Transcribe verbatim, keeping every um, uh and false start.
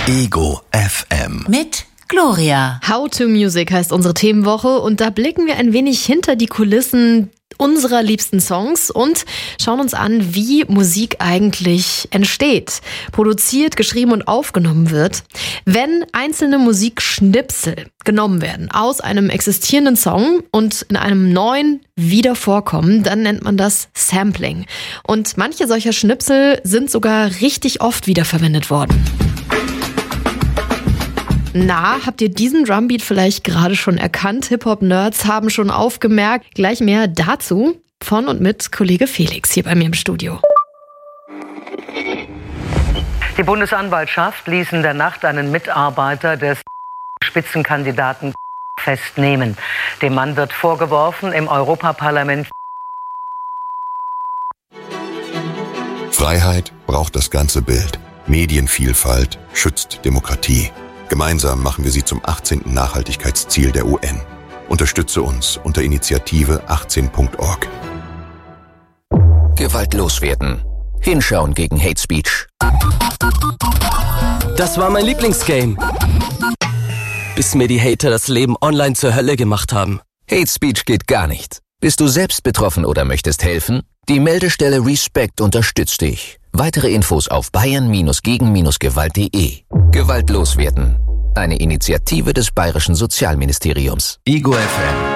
Ego F M. Mit Gloria. How to Music heißt unsere Themenwoche und da blicken wir ein wenig hinter die Kulissen unserer liebsten Songs und schauen uns an, wie Musik eigentlich entsteht, produziert, geschrieben und aufgenommen wird. Wenn einzelne Musikschnipsel genommen werden aus einem existierenden Song und in einem neuen wieder vorkommen, dann nennt man das Sampling. Und manche solcher Schnipsel sind sogar richtig oft wiederverwendet worden. Na, habt ihr diesen Drumbeat vielleicht gerade schon erkannt? Hip-Hop-Nerds haben schon aufgemerkt. Gleich mehr dazu von und mit Kollege Felix hier bei mir im Studio. Die Bundesanwaltschaft ließ in der Nacht einen Mitarbeiter des Spitzenkandidaten festnehmen. Dem Mann wird vorgeworfen, im Europaparlament. Freiheit braucht das ganze Bild. Medienvielfalt schützt Demokratie. Gemeinsam machen wir sie zum achtzehnten Nachhaltigkeitsziel der U N. Unterstütze uns unter Initiative achtzehn Punkt org. Gewalt loswerden. Hinschauen gegen Hate Speech. Das war mein Lieblingsgame. Bis mir die Hater das Leben online zur Hölle gemacht haben. Hate Speech geht gar nicht. Bist du selbst betroffen oder möchtest helfen? Die Meldestelle Respect unterstützt dich. Weitere Infos auf bayern gegen gewalt punkt de. Gewalt loswerden. Eine Initiative des Bayerischen Sozialministeriums. Ego F M.